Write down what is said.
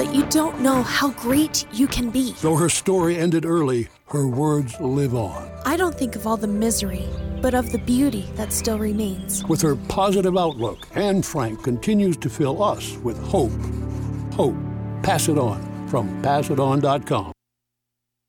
but you don't know how great you can be. Though her story ended early, her words live on. I don't think of all the misery, but of the beauty that still remains. With her positive outlook, Anne Frank continues to fill us with hope. Hope. Pass it on from PassItOn.com.